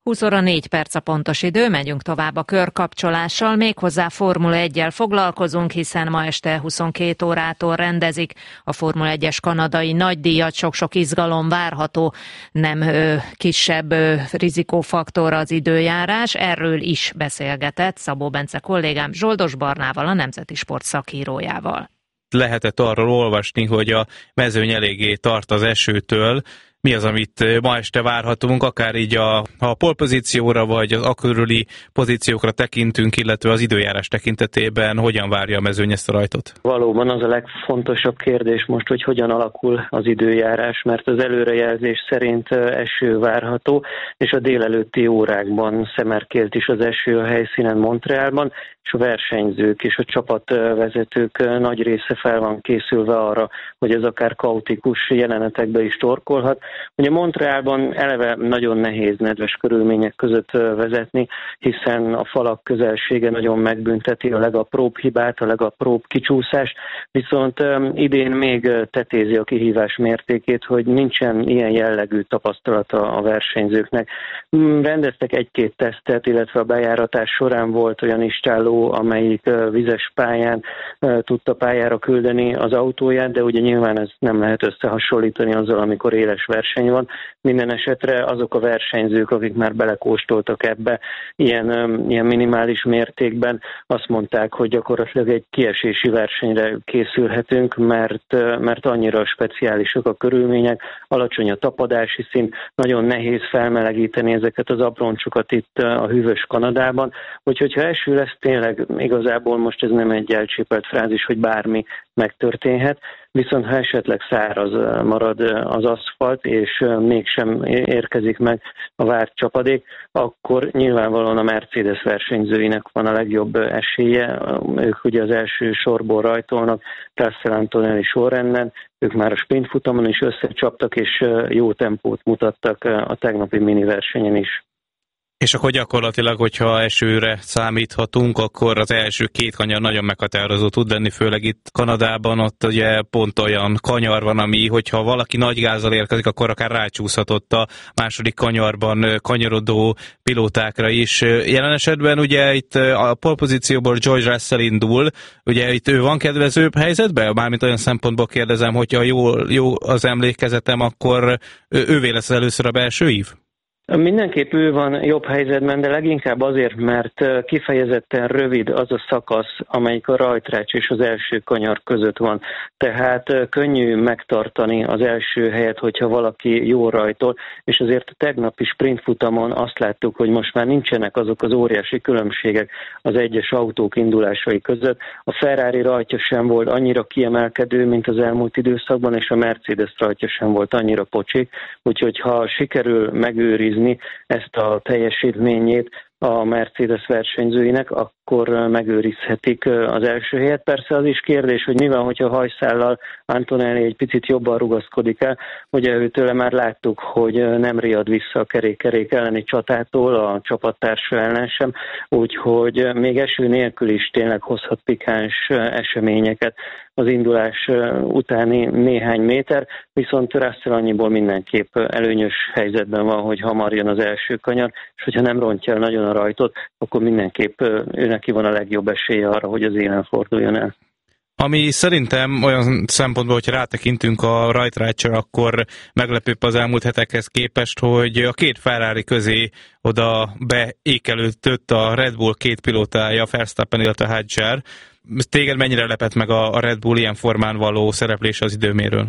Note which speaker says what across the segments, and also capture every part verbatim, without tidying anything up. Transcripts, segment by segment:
Speaker 1: húsz óra négy perc a pontos idő, megyünk tovább a körkapcsolással, méghozzá Formula egyel foglalkozunk, hiszen ma este huszonkét órától rendezik a Formula egyes kanadai nagydíjat, sok-sok izgalom várható, nem ö, kisebb ö, rizikófaktor az időjárás, erről is beszélgetett Szabó Bence kollégám Zsoldos Barnával, a Nemzeti Sport szakírójával.
Speaker 2: Lehetett arról olvasni, hogy a mezőny eléggé tart az esőtől. Mi az, amit ma este várhatunk, akár így a, a polpozícióra, vagy az akörüli pozíciókra tekintünk, illetve az időjárás tekintetében hogyan várja a mezőny ezt a rajtot?
Speaker 3: Valóban az a legfontosabb kérdés most, hogy hogyan alakul az időjárás, mert az előrejelzés szerint eső várható, és a délelőtti órákban szemerkélt is az eső a helyszínen Montrealban, és a versenyzők és a csapatvezetők nagy része fel van készülve arra, hogy ez akár kaotikus jelenetekbe is torkolhat. Ugye Montrealban eleve nagyon nehéz nedves körülmények között vezetni, hiszen a falak közelsége nagyon megbünteti a legapróbb hibát, a legapróbb kicsúszást, viszont idén még tetézi a kihívás mértékét, hogy nincsen ilyen jellegű tapasztalata a versenyzőknek. Rendeztek egy-két tesztet, illetve a bejáratás során volt olyan istálló, amelyik vizes pályán tudta pályára küldeni az autóját, de ugye nyilván ez nem lehet összehasonlítani azzal, amikor éles verseny van. Minden esetre azok a versenyzők, akik már belekóstoltak ebbe ilyen, ilyen minimális mértékben, azt mondták, hogy gyakorlatilag egy kiesési versenyre készülhetünk, mert, mert annyira speciálisak a körülmények, alacsony a tapadási szint, nagyon nehéz felmelegíteni ezeket az abroncsokat itt a hűvös Kanadában, úgyhogy ha eső lesz, tényleg igazából most ez nem egy elcsépelt frázis, hogy bármi megtörténhet, viszont ha esetleg száraz marad az aszfalt, és mégsem érkezik meg a várt csapadék, akkor nyilvánvalóan a Mercedes versenyzőinek van a legjobb esélye. Ők ugye az első sorból rajtolnak, Russell Antonelli sorrenden, ők már a sprintfutamon is összecsaptak, és jó tempót mutattak a tegnapi mini versenyen is.
Speaker 2: És akkor gyakorlatilag, hogyha esőre számíthatunk, akkor az első két kanyar nagyon meghatározó tud lenni, főleg itt Kanadában, ott ugye pont olyan kanyar van, ami, hogyha valaki nagy gázzal érkezik, akkor akár rácsúszhatott a második kanyarban kanyarodó pilótákra is. Jelen esetben ugye itt a polpozícióból George Russell indul, ugye itt ő van kedvezőbb helyzetben? Mármint olyan szempontból kérdezem, hogyha jó, jó az emlékezetem, akkor ővé lesz először a belső ív?
Speaker 3: Mindenképp ő van jobb helyzetben, de leginkább azért, mert kifejezetten rövid az a szakasz, amelyik a rajtrács és az első kanyar között van. Tehát könnyű megtartani az első helyet, hogyha valaki jó rajtol, és azért a tegnapi sprintfutamon azt láttuk, hogy most már nincsenek azok az óriási különbségek az egyes autók indulásai között. A Ferrari rajtja sem volt annyira kiemelkedő, mint az elmúlt időszakban, és a Mercedes rajtja sem volt annyira pocsik, úgyhogy ha sikerül megőrizni ezt a teljesítményét a Mercedes versenyzőinek, akkor megőrizhetik az első helyet. Persze az is kérdés, hogy mi van, hogyha hajszállal Antonelli egy picit jobban rugaszkodik el. Ugye őtőle már láttuk, hogy nem riad vissza a kerék-kerék elleni csatától, a csapattársa ellen sem, úgyhogy még eső nélkül is tényleg hozhat pikáns eseményeket az indulás utáni néhány méter, viszont Russell annyiból mindenképp előnyös helyzetben van, hogy hamar jön az első kanyar, és hogyha nem rontja el nagyon a rajtot, akkor mindenképp ő neki van a legjobb esélye arra, hogy az élen forduljon el.
Speaker 2: Ami szerintem olyan szempontból, hogyha rátekintünk a rajtrácsra, akkor meglepőbb az elmúlt hetekhez képest, hogy a két Ferrari közé oda beékelődött a Red Bull két pilótája, Verstappen, illetve Hadjar. Téged mennyire lepett meg a Red Bull ilyen formán való szereplése az időméről?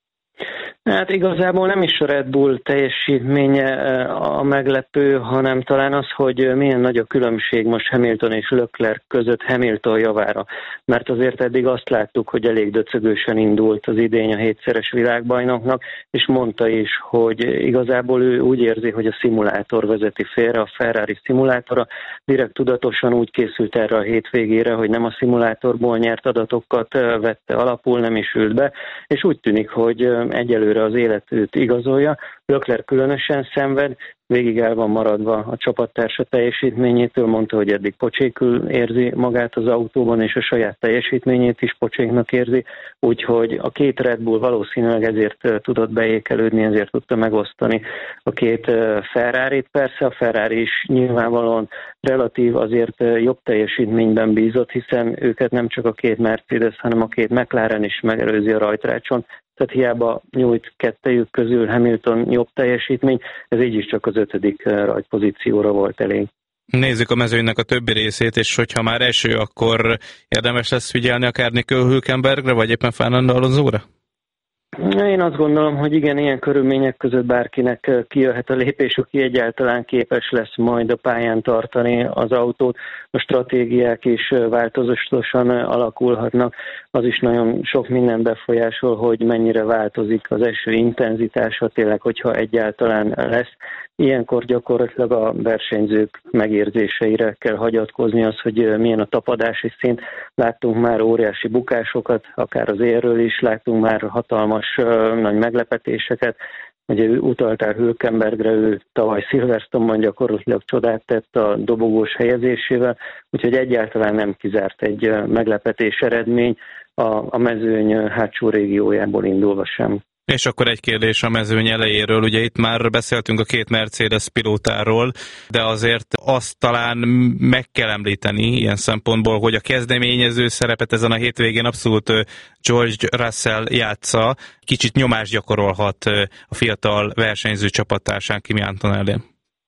Speaker 3: Hát igazából nem is a Red Bull teljesítménye a meglepő, hanem talán az, hogy milyen nagy a különbség most Hamilton és Leclerc között Hamilton javára. Mert azért eddig azt láttuk, hogy elég döcögősen indult az idény a hétszeres világbajnoknak, és mondta is, hogy igazából ő úgy érzi, hogy a szimulátor vezeti félre, a Ferrari szimulátora. Direkt tudatosan úgy készült erre a hétvégére, hogy nem a szimulátorból nyert adatokat vette alapul, nem is ült be, és úgy tűnik, hogy egyelőre egyelőre az élet őt igazolja. Leclerc különösen szenved, végig el van maradva a csapattársa teljesítményétől, mondta, hogy eddig pocsékül érzi magát az autóban, és a saját teljesítményét is pocséknak érzi, úgyhogy a két Red Bull valószínűleg ezért tudott beékelődni, ezért tudta megosztani a két Ferrarit. Persze a Ferrari is nyilvánvalóan relatív azért jobb teljesítményben bízott, hiszen őket nem csak a két Mercedes, hanem a két McLaren is megelőzi a rajtrácson. Tehát hiába nyújt kettejük közül Hamilton jobb teljesítmény, ez így is csak az ötödik rajtpozícióra volt elég.
Speaker 2: Nézzük a mezőnynek a többi részét, és hogyha már eső, akkor érdemes lesz figyelni akár Nico Hülkenbergre, vagy éppen Fernando Alonsóra?
Speaker 3: Én azt gondolom, hogy igen, ilyen körülmények között bárkinek kijöhet a lépés, aki egyáltalán képes lesz majd a pályán tartani az autót. A stratégiák is változatosan alakulhatnak. Az is nagyon sok minden befolyásol, hogy mennyire változik az eső intenzitása, tényleg, hogyha egyáltalán lesz. Ilyenkor gyakorlatilag a versenyzők megérzéseire kell hagyatkozni, az, hogy milyen a tapadási szint. Láttunk már óriási bukásokat, akár az érről is, láttunk már hatalmas nagy meglepetéseket. Ugye utaltál Hülkenbergre, ő tavaly Silverstone-ban gyakorlatilag csodát tett a dobogós helyezésével, úgyhogy egyáltalán nem kizárt egy meglepetés eredmény a, a mezőny hátsó régiójából indulva sem.
Speaker 2: És akkor egy kérdés a mezőny elejéről, ugye itt már beszéltünk a két Mercedes pilótáról, de azért azt talán meg kell említeni ilyen szempontból, hogy a kezdeményező szerepet ezen a hétvégén abszolút George Russell játsza, kicsit nyomást gyakorolhat a fiatal versenyző csapattársán Kimi Antonellén.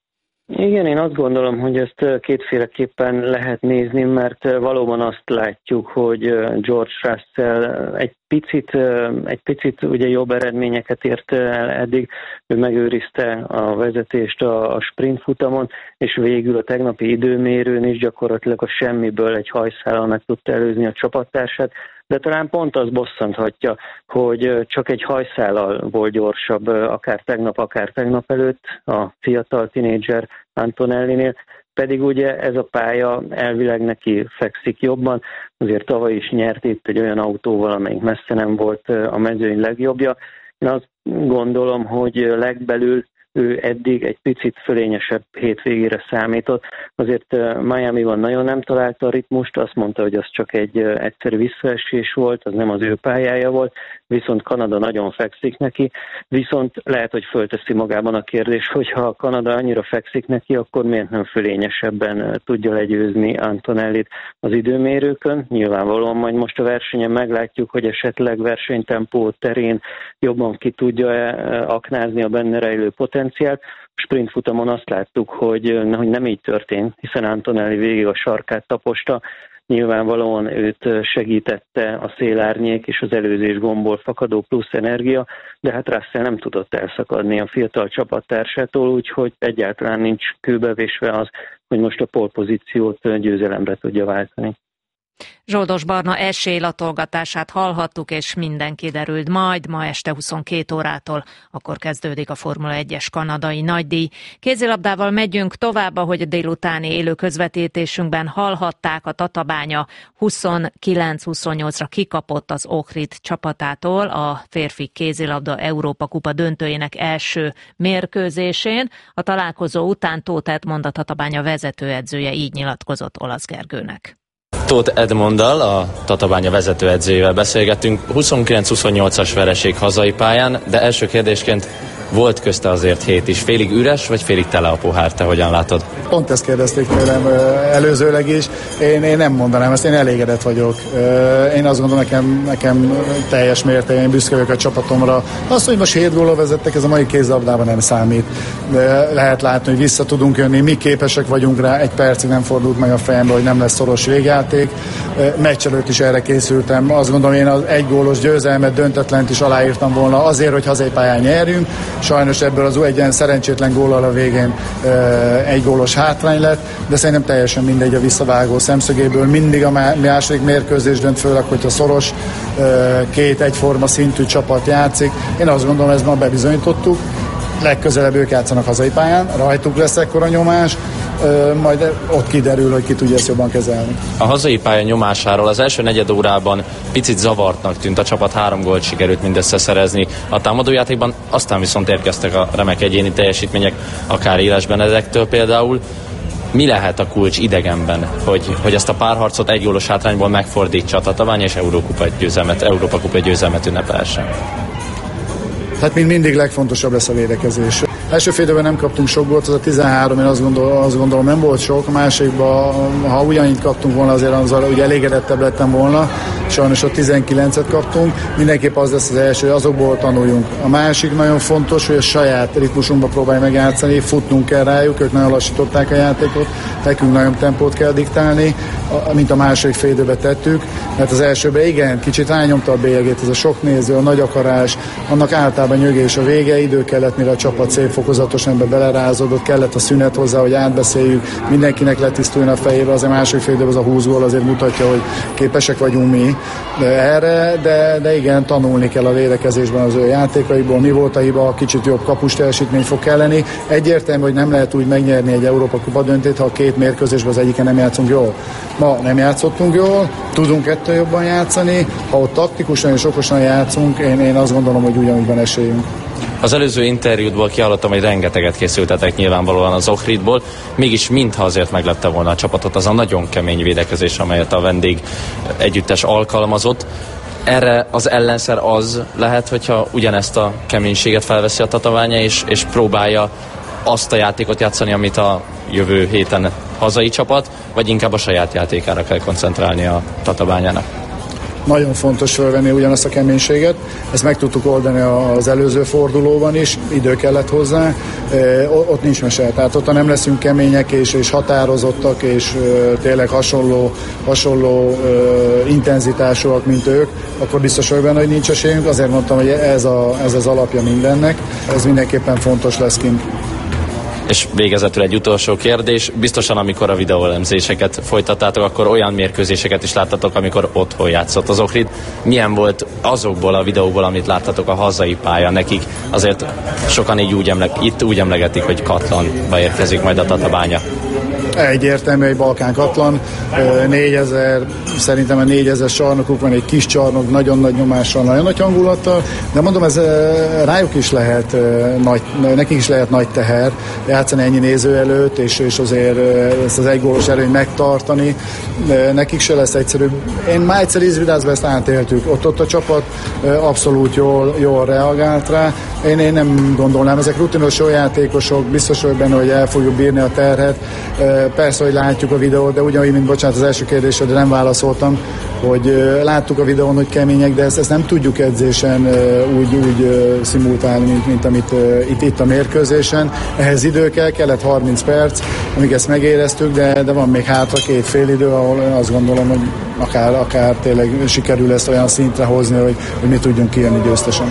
Speaker 3: Igen, én azt gondolom, hogy ezt kétféleképpen lehet nézni, mert valóban azt látjuk, hogy George Russell egy picit, egy picit ugye jobb eredményeket ért el eddig, ő megőrizte a vezetést a sprint futamon, és végül a tegnapi időmérőn is gyakorlatilag a semmiből egy hajszállal meg tudta előzni a csapattársát, de talán pont az bosszanthatja, hogy csak egy hajszállal volt gyorsabb, akár tegnap, akár tegnap előtt a fiatal tinédzser Antonellinél, pedig ugye ez a pálya elvileg neki fekszik jobban, azért tavaly is nyert itt egy olyan autóval, amelyik messze nem volt a mezőny legjobbja. Én azt gondolom, hogy legbelül ő eddig egy picit fölényesebb hétvégére számított. Azért Miamiban nagyon nem találta a ritmust, azt mondta, hogy az csak egy egyszerű visszaesés volt, az nem az ő pályája volt, viszont Kanada nagyon fekszik neki, viszont lehet, hogy fölteszi magában a kérdés, hogy ha Kanada annyira fekszik neki, akkor miért nem fölényesebben tudja legyőzni Antonellit az időmérőkön. Nyilvánvalóan majd most a versenyen meglátjuk, hogy esetleg versenytempó terén jobban ki tudja aknázni a benne rejlő potenciált. A sprint futamon azt láttuk, hogy, hogy nem így történt, hiszen Antonelli végig a sarkát taposta, nyilvánvalóan őt segítette a szélárnyék és az előzés gomból fakadó plusz energia, de hát Russell nem tudott elszakadni a fiatal csapattársától, úgyhogy egyáltalán nincs kőbevésve az, hogy most a pole pozíciót győzelemre tudja váltani.
Speaker 1: Zsoldos Barna esélylatolgatását hallhattuk, és minden kiderült majd ma este huszonkét órától, akkor kezdődik a Formula egyes kanadai nagydíj. Kézilabdával megyünk tovább, ahogy a délutáni élő közvetítésünkben hallhatták, a Tatabánya huszonkilenc huszonnyolcra kikapott az Ohrid csapatától a férfi kézilabda Európa kupa döntőjének első mérkőzésén. A találkozó után Tóth Edmond, a Tatabánya vezetőedzője így nyilatkozott Olasz Gergőnek.
Speaker 4: Tóth Edmonddal, a Tatabánya vezetőedzőjével beszélgettünk. huszonkilenc huszonnyolcas vereség hazai pályán, de első kérdésként volt közte azért hét is. Félig üres, vagy félig tele a pohár, te hogyan látod?
Speaker 5: Pont ezt kérdezték tőlem előzőleg is. Én, én nem mondanám ezt, én elégedett vagyok. Én azt gondolom, nekem, nekem teljes mértékben büszke vagyok a csapatomra. Azt, hogy most hét góllal vezettek, ez a mai kézilabdában nem számít. De lehet látni, hogy vissza tudunk jönni, mi képesek vagyunk rá, egy percig nem fordult meg a fejembe, hogy nem lesz szoros végjáték. Meccs előtt is erre készültem. Azt gondolom, én az egy gólos győzelmet, döntetlent is aláírtam volna azért, hogy hazai pályán nyerjünk. Sajnos ebből az egy szerencsétlen góllal a végén egy gólos hátrány lett, de szerintem teljesen mindegy a visszavágó szemszögéből. Mindig a második mérkőzés dönt, főleg, hogyha szoros, két egyforma szintű csapat játszik. Én azt gondolom, ezt ma bebizonyítottuk. Legközelebb ők játszanak hazai pályán, rajtuk lesz ekkora nyomás, majd ott kiderül, hogy ki tudja ezt jobban kezelni.
Speaker 4: A hazai pálya nyomásáról az első negyed órában picit zavartnak tűnt, a csapat három gólt sikerült mindössze szerezni a támadójátékban, aztán viszont érkeztek a remek egyéni teljesítmények, akár Éles Benedektől például. Mi lehet a kulcs idegenben, hogy, hogy ezt a párharcot egy gólos hátrányból megfordítsa a Tatabánya és Eurókupa győzelmet, Európa Kupa győzelmet ünnepelsen?
Speaker 5: Hát mind mindig legfontosabb lesz a védekezés. Első fél időben nem kaptunk sok gólt, az a tizenhárom, én azt gondolom, azt gondolom nem volt sok, a másikban, ha ugyanígy kaptunk volna, azért azzal ugye elégedettebb lettem volna, sajnos ott tizenkilencet kaptunk, mindenképp az lesz az első, hogy azokból tanuljunk. A másik nagyon fontos, hogy a saját ritmusunkba próbálj megjátszani, futnunk kell rájuk, ők nagyon lassították a játékot, nekünk nagyon tempót kell diktálni, mint a második fél időben tettük, mert az elsőben igen, kicsit rányomta a bélyegét, ez a sok néző, a nagy akarás, annak általában nyögés a vége, idő kellett, mire a csapat szép fokozatosan ebbe belerázódott, kellett a szünet hozzá, hogy átbeszéljük, mindenkinek letisztuljon a fejébe, az a második fél időben az a húsz gól azért mutatja, hogy képesek vagyunk mi de erre, de, de igen, tanulni kell a védekezésben az ő játékaiból, mi volt a hiba, kicsit jobb kapus teljesítmény fog kelleni. Egyértelmű, hogy nem lehet úgy megnyerni egy Európa Kupa döntőt, ha a két mérkőzésben az egyiken nem játszunk jól. Ma nem játszottunk jól, tudunk ettől jobban játszani, ha ott taktikusan és okosan játszunk, én, én azt gondolom, hogy ugyanúgy van esélyünk.
Speaker 4: Az előző interjútból kihallottam, hogy rengeteget készültetek nyilvánvalóan az Ohridból, mégis mintha azért meglepte volna a csapatot az a nagyon kemény védekezés, amelyet a vendég együttes alkalmazott. Erre az ellenszer az lehet, hogyha ugyanezt a keménységet felveszi a Tatabánya, és, és próbálja azt a játékot játszani, amit a jövő héten hazai csapat, vagy inkább a saját játékára kell koncentrálni a Tatabányának?
Speaker 5: Nagyon fontos felvenni ugyanazt a keménységet, ezt meg tudtuk oldani az előző fordulóban is, idő kellett hozzá, e, ott nincs mese, tehát ott nem leszünk kemények és, és határozottak és e, tényleg hasonló, hasonló e, intenzitásúak, mint ők, akkor biztos vagyok benne, hogy nincs esélyünk, azért mondtam, hogy ez, a, ez az alapja mindennek, ez mindenképpen fontos lesz kint.
Speaker 4: És végezetül egy utolsó kérdés. Biztosan, amikor a videóelemzéseket folytattátok, akkor olyan mérkőzéseket is láttatok, amikor otthon játszott az Ohrid. Milyen volt azokból a videóból, amit láttatok a hazai pálya nekik? Azért sokan így úgy emle- itt úgy emlegetik, hogy Katlanba érkezik majd a Tatabánya.
Speaker 5: Egyértelmű, egy Balkán Katlan, négyezer, szerintem a négyezer csarnokuk van, egy kis csarnok, nagyon nagy nyomással, nagyon nagy hangulattal, de mondom, ez rájuk is lehet nagy, nekik is lehet nagy teher játszani ennyi néző előtt, és, és azért ezt az egygólos erőnyt megtartani, nekik se lesz egyszerű. Én már egyszer Izvidázban ezt átéltük, ott, ott a csapat abszolút jól, jól reagált rá, én, én nem gondolnám, ezek rutinos jó játékosok, biztos vagyok benne, hogy el fogjuk bírni a terhet. Persze, hogy látjuk a videót, de ugyanúgy, mint bocsánat, az első kérdésre, de nem válaszoltam, hogy láttuk a videón, hogy kemények, de ezt, ezt nem tudjuk edzésen úgy, úgy szimultálni, mint, mint amit itt, itt a mérkőzésen. Ehhez idő kell, kellett harminc perc, amíg ezt megéreztük, de, de van még hátra két fél idő, ahol azt gondolom, hogy akár, akár tényleg sikerül ezt olyan szintre hozni, hogy, hogy mi tudjunk kijönni győztesen.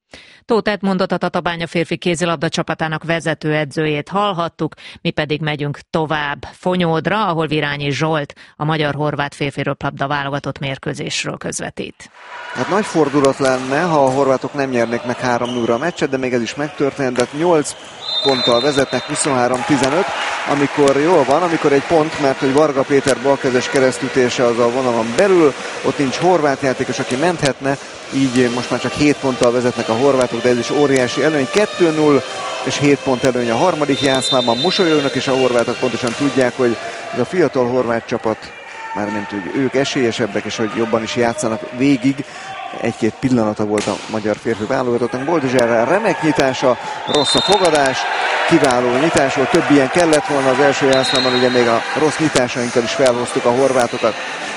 Speaker 1: Tóth Edmondot, a Tatabánya férfi kézilabda csapatának vezetőedzőjét hallhattuk, mi pedig megyünk tovább Fonyódra, ahol Virányi Zsolt a magyar-horvát férfi röplabda válogatott mérkőzésről közvetít.
Speaker 6: Hát nagy fordulat lenne, ha a horvátok nem nyernék meg három nulla a meccset, de még ez is megtörtént, de nyolc ponttal vezetnek, huszonhárom tizenöt, amikor jól van, amikor egy pont, mert hogy Varga Péter balkezes keresztütése az a vonalon belül, ott nincs horvát játékos, aki menthetne, így most már csak hét ponttal vezetnek a horvátok, de ez is óriási előny, kettő null és hét pont előny a harmadik játszmában, mosolyognak, és a horvátok pontosan tudják, hogy ez a fiatal horvát csapat, mármint hogy ők esélyesebbek, és hogy jobban is játszanak végig. Egy-két pillanata volt a magyar férfi válogatottnak. Boldizsárral remek nyitása, rossz a fogadás, kiváló nyitás volt, több ilyen kellett volna az első játszmában, ugye még a rossz nyitásainkkal is felhoztuk a horvátokat.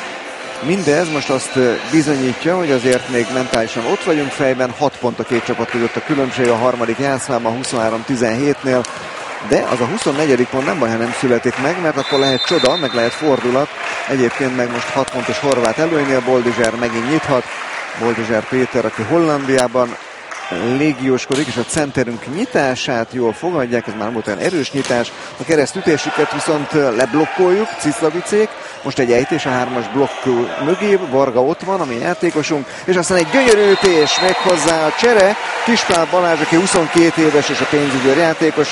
Speaker 6: Mindez most azt bizonyítja, hogy azért még mentálisan ott vagyunk fejben, hat pont a két csapat között a különbség a harmadik játszmában, huszonhárom tizenhétnél, de az a huszonnegyedik pont nem baj, ha nem születik meg, mert akkor lehet csoda, meg lehet fordulat. Egyébként meg most hat pontos horvát előnynél Boldizsár megint nyithat. Boldizsár Péter, aki Hollandiában légióskodik, és a centerünk nyitását jól fogadják, ez már nem volt olyan erős nyitás. A keresztütésüket viszont leblokkoljuk, Ciszlavicék. Most egy ejtés a hármas blokk mögé, Varga ott van, ami játékosunk, és aztán egy gyönyörű ütés, méghozzá a csere. Kispál Balázs, aki huszonkét éves és a pénzügyőr játékosa,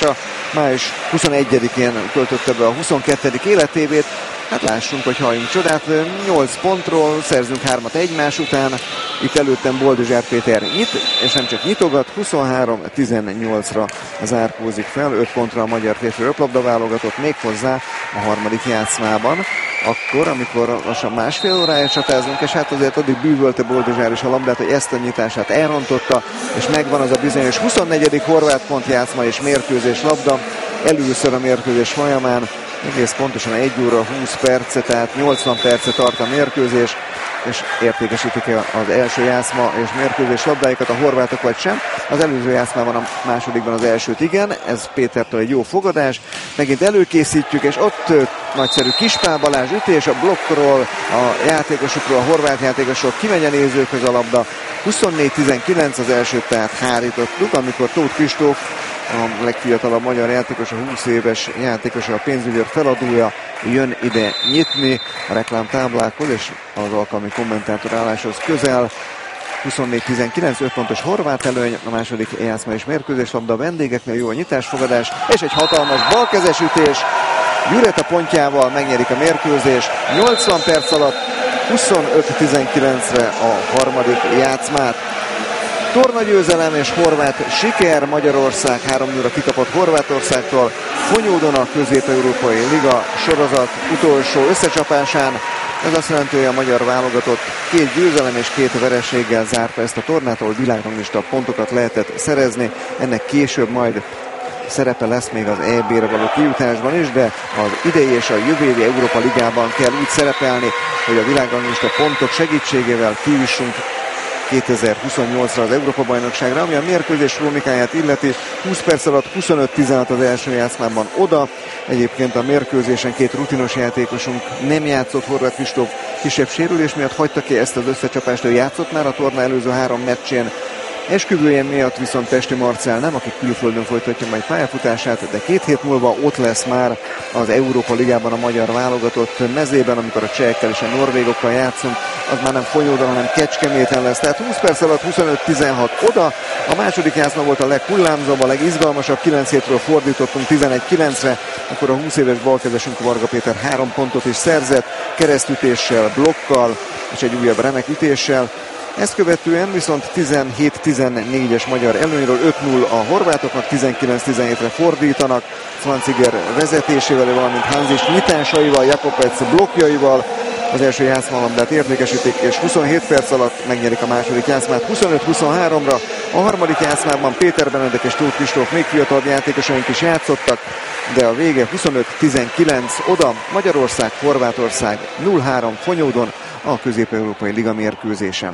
Speaker 6: május huszonegyedikén töltötte be a huszonkettedik életévét. Hát lássunk, hogy halljunk csodát. nyolc pontról szerzünk hármat egymás után. Itt előttem Boldizsár Péter nyit, és nem csak nyitogat, huszonhárom tizennyolcra zárkózik fel, öt pontra a magyar férfi röplabda válogatott, méghozzá a harmadik játszmában. Akkor, amikor lassan másfél órája csatázunk, és hát azért addig bűvölte Boldizsár is a labdát, hogy ezt a nyitását elrontotta, és megvan az a bizonyos huszonnegyedik horvát pont játszma és mérkőzés labda. Először a mérkőzés folyamán, egész pontosan egy óra húsz perce, tehát nyolcvan perce tart a mérkőzés, és értékesítik-e az első játszma és mérkőzés labdáikat a horvátok vagy sem. Az előző játszmában, a másodikban az elsőt igen, ez Pétertől egy jó fogadás. Megint előkészítjük, és ott nagyszerű Kispál Balázs ütés a blokkról, a játékosokról, a horvát játékosok, kimegy a nézőkhöz a labda. huszonnégy tizenkilenc az elsőt, tehát hárítottuk, amikor Tóth Kristóf, a legfiatalabb magyar játékos, a húsz éves játékos, a pénzügyőr feladója jön ide nyitni a reklámtáblákhoz és az alkalmi kommentátor álláshoz közel. huszonnégy tizenkilenc, öt pontos horvát előny, a második játszma és mérkőzés labda a vendégeknél, jó a nyitásfogadás, és egy hatalmas balkezes ütés. Jureta pontjával megnyerik a mérkőzést, nyolcvan perc alatt huszonöt tizenkilencre a harmadik játszmát. Tornagyőzelem és horvát siker, Magyarország három nulla kikapott Horvátországtól, Fonyódon a Közép-Európai Liga sorozat utolsó összecsapásán. Ez azt jelenti, hogy a magyar válogatott két győzelem és két vereséggel zárta ezt a tornát, ahol világranglista pontokat lehetett szerezni. Ennek később majd szerepe lesz még az é bé-re való kijutásban is, de az idei és a jövő évi Európa Ligában kell úgy szerepelni, hogy a világranglista pontok segítségével kijussunk kétezer-huszonnyolcra az Európa-bajnokságra, ami a mérkőzés krónikáját illeti. húsz perc alatt huszonöt tizenhat az első játszmában oda. Egyébként a mérkőzésen két rutinos játékosunk nem játszott. Horváth Kristóf kisebb sérülés miatt hagyta ki ezt az összecsapást, ő játszott már a torna előző három meccsén. Esküvője miatt viszont Pesti Marcell nem, aki külföldön folytatja majd pályafutását, de két hét múlva ott lesz már az Európa Ligában a magyar válogatott mezében, amikor a csehekkel és a norvégokkal játszunk, az már nem Fonyódon, hanem Kecskeméten lesz. Tehát húsz perc alatt huszonöt tizenhat oda. A második játszma volt a leghullámzóbb, a legizgalmasabb, kilenc hétről fordítottunk tizenegy kilencre, akkor a húsz éves balkezesünk Varga Péter három pontot is szerzett, keresztütéssel, blokkal és egy újabb remek ütéssel. Ezt követően viszont tizenhét tizennégyes magyar előnyről öt null a horvátoknak, tizenkilenc tizenhétre fordítanak, Franciger vezetésével, valamint Hanzis nyitásaival, Jakobec blokkjaival az első játszmalabdát értékesítik, és huszonhét perc alatt megnyerik a második játszmát huszonöt huszonháromra. A harmadik játszmában Péter Benedek és Tóth Kristóf még fiatalabb játékosaink is játszottak, de a vége huszonöt tizenkilenc oda. Magyarország, Horvátország nulla három Fonyódon a Közép-Európai Liga mérkőzésen.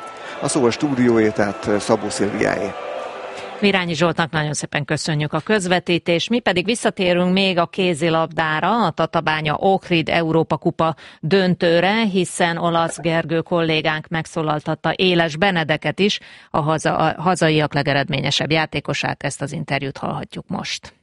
Speaker 6: A szó a stúdióé, tehát Szabó Szilviáé.
Speaker 1: Virányi Zsoltnak nagyon szépen köszönjük a közvetítést, mi pedig visszatérünk még a kézilabdára, a Tatabánya Ohrid Európa Kupa döntőre, hiszen Olasz Gergő kollégánk megszólaltatta Éles Benedeket is, a, haza, a hazaiak legeredményesebb játékosát, ezt az interjút hallhatjuk most.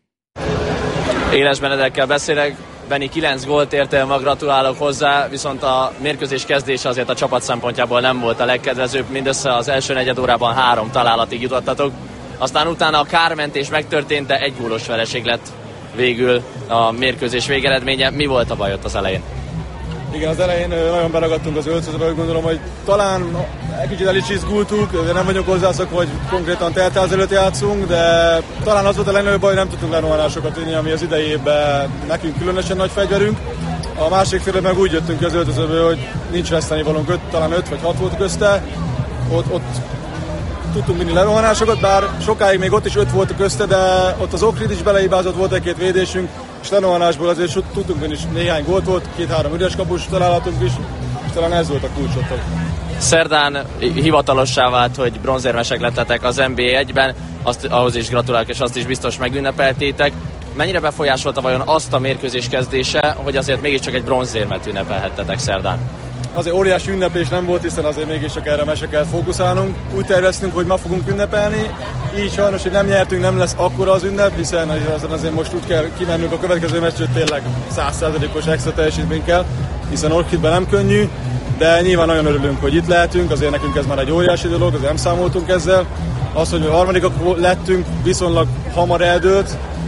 Speaker 4: Éles Benedekkel beszélek. Benni, kilenc gólt értél, ma gratulálok hozzá, viszont a mérkőzés kezdése azért a csapat szempontjából nem volt a legkedvezőbb, mindössze az első negyed órában három találatig jutottatok. Aztán utána a kármentés megtörtént, de egy gólos vereség lett végül a mérkőzés végeredménye. Mi volt a baj ott az elején?
Speaker 7: Igen, az elején nagyon beragadtunk az öltözőbe, gondolom, hogy talán egy kicsit el is izgultuk, de nem vagyunk hozzászokva, hogy konkrétan teltház előtt játszunk, de talán az volt a legnagyobb baj, hogy nem tudtunk lerohanásokat vinni, ami az idejében nekünk különösen nagy fegyverünk. A másik félre meg úgy jöttünk ki az öltözőből, hogy nincs vesztenivalónk, öt, talán öt vagy hat volt közte, ott, ott tudtunk vinni lerohanásokat, bár sokáig még ott is öt volt közte, de ott az Ohrid is beleibázott, volt egy-két védésünk, és lerohanásból azért tudtunk vinni, néhány gólt volt, két-három üres kapus találatunk is, és talán ez volt a kulcsotok.
Speaker 4: Szerdán hivatalossá vált, hogy bronzérmesek lettetek az en bé egyben, azt, ahhoz is gratulálok, és azt is biztos megünnepeltétek. Mennyire befolyásolta vajon azt a mérkőzés kezdése, hogy azért mégiscsak egy bronzérmet ünnepelhettetek szerdán?
Speaker 7: Azért óriási ünneplés nem volt, hiszen azért mégiscsak erre mese kell fókuszálnunk. Úgy terveztünk, hogy ma fogunk ünnepelni, így sajnos, hogy nem nyertünk, nem lesz akkora az ünnep, hiszen azért most úgy kell kimennünk a következő meccs, hogy tényleg száz százalékos extra teljesítmény kell, hiszen Ohridben nem könnyű, de nyilván nagyon örülünk, hogy itt lehetünk, azért nekünk ez már egy óriási dolog, azért nem számoltunk ezzel. Az, hogy a harmadikak lettünk, viszonylag hamar eldőlt,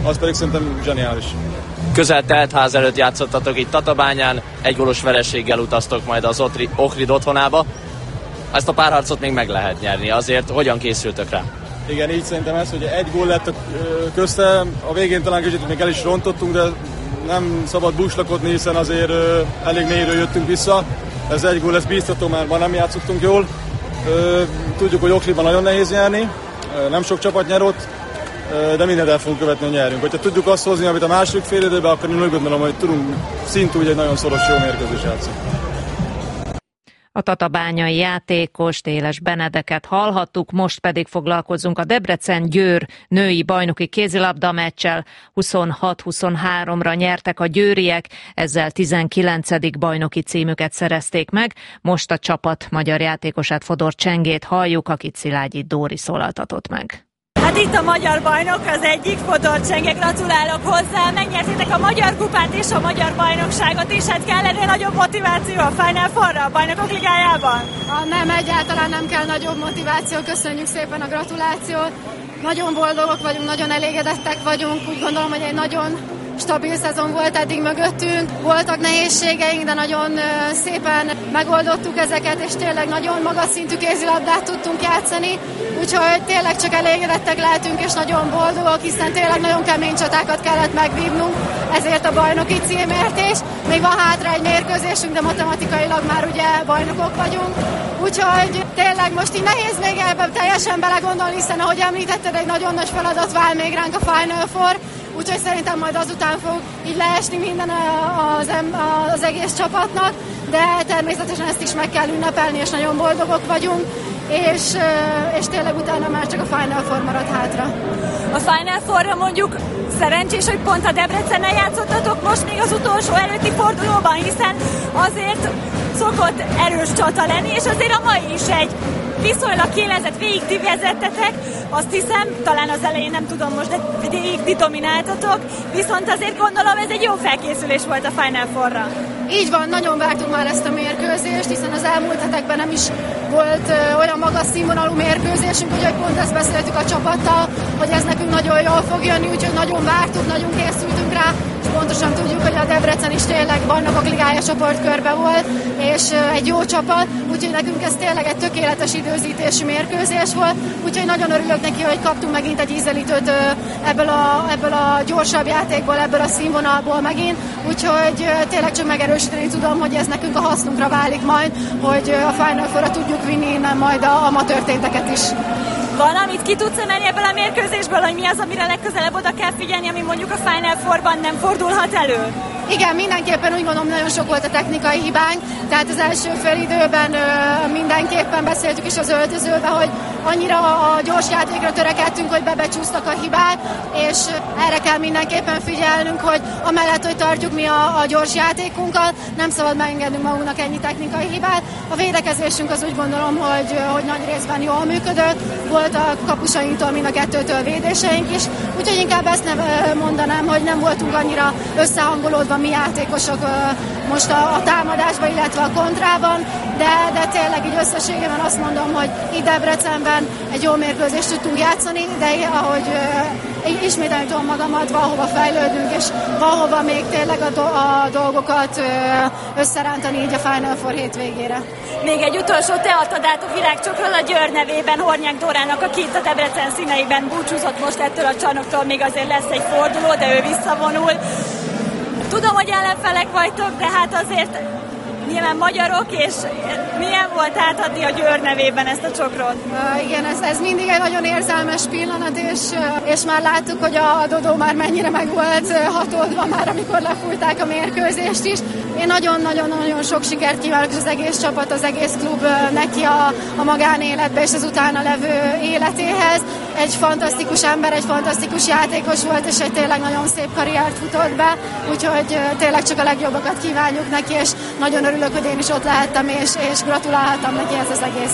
Speaker 7: az pedig szerintem zseniális.
Speaker 4: Közel telt ház előtt játszottatok itt Tatabányán, egy gólos vereséggel utaztok majd az Ohrid otthonába. Ezt a párharcot még meg lehet nyerni, azért hogyan készültök rá?
Speaker 7: Igen, így szerintem ez, hogy egy gól lett közte, a végén talán kicsit még el is rontottunk, de nem szabad búslakodni, hiszen azért elég mélyről jöttünk vissza. Ez egy gól, ez bíztató, mert ma nem játszottunk jól. Tudjuk, hogy Ohridban nagyon nehéz nyerni, nem sok csapat nyer ott, de mindent el fogunk követni, hogy nyerünk. Hogyha tudjuk azt hozni, amit a második fél időben, akkor én úgy gondolom, hogy tudunk szintúgy egy nagyon szoros jó mérkőzés játszani.
Speaker 1: A tatabányai játékos Téles Benedeket hallhattuk, most pedig foglalkozunk a Debrecen-Győr női bajnoki kézilabda meccsel. huszonhat huszonháromra nyertek a győriek, ezzel tizenkilencedik bajnoki címüket szerezték meg. Most a csapat magyar játékosát, Fodor Csengét halljuk, akit Szilágyi Dóri szólaltatott meg.
Speaker 8: Hát itt a magyar bajnok, az egyik, Fodor Csenge, gratulálok hozzá, megnyertétek a magyar kupát és a magyar bajnokságot is, hát kell ennél nagyobb motiváció a Final Fourra, a bajnokok ligájában?
Speaker 9: Ha nem, egyáltalán nem kell nagyobb motiváció, köszönjük szépen a gratulációt, nagyon boldogok vagyunk, nagyon elégedettek vagyunk, úgy gondolom, hogy egy nagyon stabil szezon volt eddig mögöttünk, voltak nehézségeink, de nagyon szépen megoldottuk ezeket, és tényleg nagyon magas szintű kézilabdát tudtunk játszani, úgyhogy tényleg csak elégedettek lehetünk, és nagyon boldogok, hiszen tényleg nagyon kemény csatákat kellett megvívnunk, ezért a bajnoki címért is. Még van hátra egy mérkőzésünk, de matematikailag már ugye bajnokok vagyunk, úgyhogy tényleg most így nehéz még ebben teljesen belegondolni, hiszen ahogy említetted, egy nagyon nagy feladat vár még ránk a Final Four, úgyhogy szerintem majd azután fog így leesni minden az, az egész csapatnak, de természetesen ezt is meg kell ünnepelni, és nagyon boldogok vagyunk, és, és tényleg utána már csak a Final Four marad hátra.
Speaker 8: A Final Fourra mondjuk szerencsés, hogy pont a Debrecennen játszottatok most még az utolsó előtti fordulóban, hiszen azért szokott erős csata lenni, és azért a mai is egy viszonylag kiélezett, végig ti vezettetek, azt hiszem, talán az elején nem tudom most, de végig ti domináltatok, viszont azért gondolom ez egy jó felkészülés volt a Final Fourra.
Speaker 9: Így van, nagyon vártuk már ezt a mérkőzést, hiszen az elmúlt hetekben nem is volt ö, olyan magas színvonalú mérkőzésünk, úgyhogy pont ezt beszéltük a csapattal, hogy ez nekünk nagyon jól fog jönni, úgyhogy nagyon vártuk, nagyon készültünk rá, és pontosan tudjuk, hogy a Debrecen is tényleg bajnokok ligája csoportkörbe volt, és ö, egy jó csapat, úgyhogy nekünk ez tényleg egy tökéletes időzítési mérkőzés volt, úgyhogy nagyon örülök neki, hogy kaptunk megint egy ízelítőt ö, ebből, a, ebből a gyorsabb játékból, ebből a színvonalból megint, úgyhogy ö, tényleg csak megerősíteni tudom, hogy ez nekünk a hasznunkra válik majd, hogy a Final Fourra tudjuk vinni innen majd a amatőr téteket is.
Speaker 8: Van, amit ki tudsz emelni ebből a mérkőzésből, hogy mi az, amire legközelebb oda kell figyelni, ami mondjuk a Final Fourban nem fordulhat elő?
Speaker 9: Igen, mindenképpen úgy gondolom, nagyon sok volt a technikai hibánk, tehát az első fél időben ö, mindenképpen beszéltük is az öltözőbe, hogy annyira a gyors játékra törekedtünk, hogy bebecsúsztak a hibák, és erre kell mindenképpen figyelnünk, hogy amellett, hogy tartjuk mi a, a gyors játékunkat, nem szabad megengednünk magunknak ennyi technikai hibát. A védekezésünk az úgy gondolom, hogy, hogy nagy részben jól működött, volt a kapusainktól, mind a kettőtől védéseink is, úgyhogy inkább ezt nem mondanám, hogy nem voltunk annyira összehangolódva mi játékosok most a, a támadásban, illetve a kontrában, de, de tényleg így összességében azt mondom, hogy itt Debrecenben egy jó mérkőzést tudtunk játszani, de ahogy uh, ismételni tudom magamat, valahova fejlődünk, és valahova még tényleg a, do- a dolgokat uh, összerántani így a Final Four hétvégére.
Speaker 8: Még egy utolsó, te adtad át a virágcsokról a Győr nevében Hornyák Dórának, aki itt a Debrecen színeiben búcsúzott most ettől a csarnoktól, még azért lesz egy forduló, de ő visszavonul. Tudom, hogy ellenfelek vagytok, de hát azért nyilván magyarok, és milyen volt átadni a Győr nevében ezt a csokrot?
Speaker 9: Uh, igen, ez, ez mindig egy nagyon érzelmes pillanat, és, és már láttuk, hogy a Dodó már mennyire meg volt hatódva már, amikor lefújták a mérkőzést is. Én nagyon-nagyon-nagyon sok sikert kívánok az egész csapat, az egész klub neki a, a magánéletbe és az utána levő életéhez. Egy fantasztikus ember, egy fantasztikus játékos volt, és egy tényleg nagyon szép karriert futott be, úgyhogy tényleg csak a legjobbakat kívánjuk neki, és nagyon örülök, hogy én is ott lehettem, és, és gratulálhattam neki ez az egész.